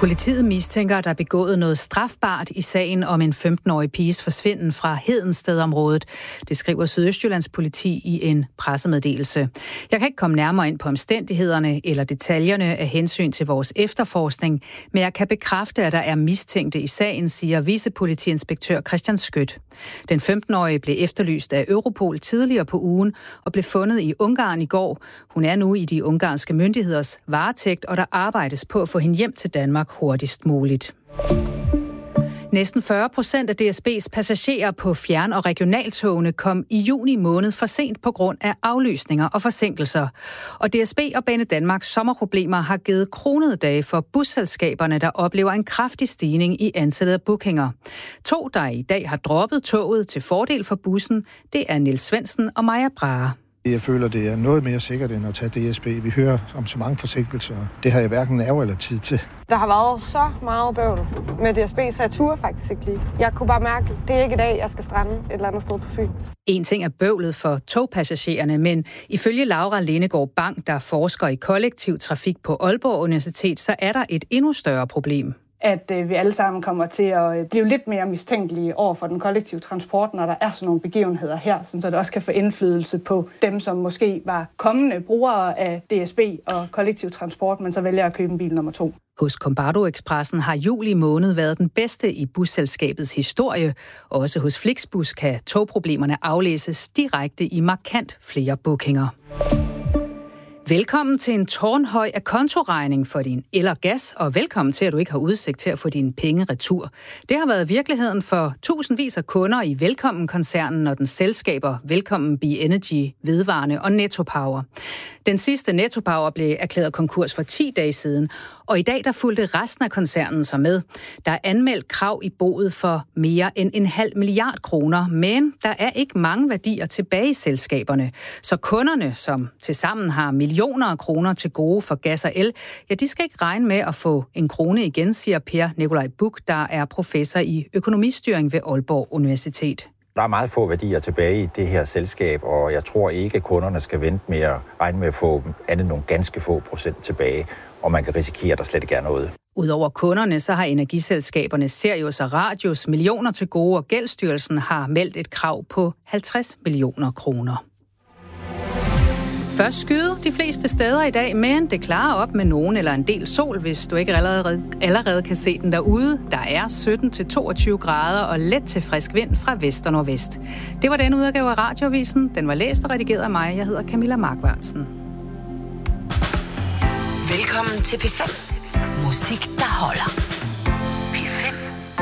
Politiet mistænker, at der er begået noget strafbart i sagen om en 15-årig piges forsvinden fra Hedenstedområdet. Det skriver Sydøstjyllands politi i en pressemeddelelse. Jeg kan ikke komme nærmere ind på omstændighederne eller detaljerne af hensyn til vores efterforskning, men jeg kan bekræfte, at der er mistænkte i sagen, siger vicepolitiinspektør Christian Skødt. Den 15-årige blev efterlyst af Europol tidligere på ugen og blev fundet i Ungarn i går. Hun er nu i de ungarske myndigheders varetægt, og der arbejdes på at få hende hjem til Danmark hurtigst muligt. Næsten 40% af DSB's passagerer på fjern- og regionaltogene kom i juni måned for sent på grund af aflysninger og forsinkelser. Og DSB og Banedanmarks sommerproblemer har givet kronede dage for busselskaberne, der oplever en kraftig stigning i antallet af bookinger. 2, der i dag har droppet toget til fordel for bussen, det er Niels Svendsen og Maja Brahe. Jeg føler, det er noget mere sikkert end at tage DSB. Vi hører om så mange forsinkelser. Det har jeg hverken nerve eller tid til. Der har været så meget bøvl med DSB, så jeg turde faktisk ikke lige. Jeg kunne bare mærke, at det er ikke i dag, jeg skal strande et eller andet sted på Fyn. En ting er bøvlet for togpassagererne, men ifølge Laura Lindegård Bang, der forsker i kollektiv trafik på Aalborg Universitet, så er der et endnu større problem. At vi alle sammen kommer til at blive lidt mere mistænkelige over for den kollektive transport, når der er sådan nogle begivenheder her, så det også kan få indflydelse på dem, som måske var kommende brugere af DSB og kollektiv transport, men så vælger at købe en bil nummer 2. Hos Combardo Expressen har juli måned været den bedste i busselskabets historie. Også hos Flixbus kan togproblemerne aflæses direkte i markant flere bookinger. Velkommen til en tårnhøj akontoregning for din el og gas, og velkommen til, at du ikke har udsigt til at få dine penge retur. Det har været virkeligheden for tusindvis af kunder i Velkommen-koncernen og den selskaber Velkommen Be Energy, Vedvarende og Netto Power. Den sidste Netto Power blev erklæret konkurs for 10 dage siden, og i dag der fulgte resten af koncernen sig med. Der er anmeldt krav i boet for mere end 0,5 milliard kroner, men der er ikke mange værdier tilbage i selskaberne. Så kunderne, som tilsammen har millioner af kroner til gode for gas og el, ja, de skal ikke regne med at få en krone igen, siger Per Nikolaj Buch, der er professor i økonomistyring ved Aalborg Universitet. Der er meget få værdier tilbage i det her selskab, og jeg tror ikke, at kunderne skal vente med at regne med at få andet nogle ganske få procent tilbage, og man kan risikere, at der slet ikke er noget. Udover kunderne, så har energiselskaberne Sirius og Radius millioner til gode, og Gældsstyrelsen har meldt et krav på 50 millioner kroner. Først skyde de fleste steder i dag, men det klarer op med nogen eller en del sol, hvis du ikke allerede kan se den derude. Der er 17-22 grader og let til frisk vind fra vest og nordvest. Det var den udgave af Radioavisen. Den var læst og redigeret af mig. Jeg hedder Camilla Markvartsen. Velkommen til P5. Musik, der holder.